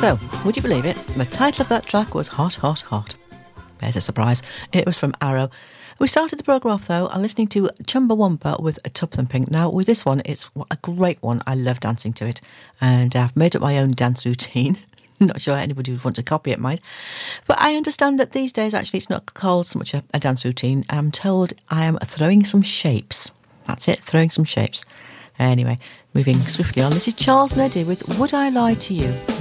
So, would you believe it? The title of that track was Hot, Hot, Hot. There's a surprise. It was from Arrow. We started the programme off, though, listening to Chumbawamba with Tupperland Pink. Now, with this one, it's a great one. I love dancing to it. And I've made up my own dance routine. Not sure anybody would want to copy it, mind. But I understand that these days, actually, it's not called so much a dance routine. I'm told I am throwing some shapes. That's it, throwing some shapes. Anyway, moving swiftly on. This is Charles Neddy with Would I Lie to You?